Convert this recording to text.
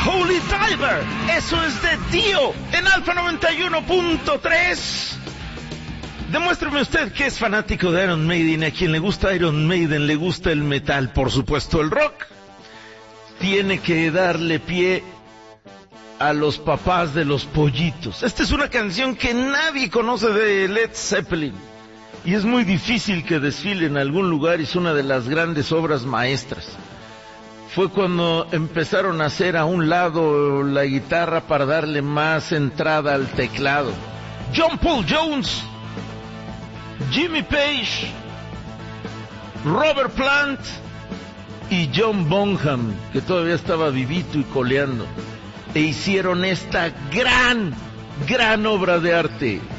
Holy Diver. Eso es de Dio en Alfa 91.3. Demuéstrame usted que es fanático de Iron Maiden. A quien le gusta Iron Maiden le gusta el metal, por supuesto el rock. Tiene que darle pie a los papás de los pollitos. Esta es una canción que nadie conoce de Led Zeppelin y es muy difícil que desfile en algún lugar, y es una de las grandes obras maestras. Fue cuando empezaron a hacer a un lado la guitarra para darle más entrada al teclado. John Paul Jones, Jimmy Page, Robert Plant y John Bonham, que todavía estaba vivito y coleando, e hicieron esta gran obra de arte.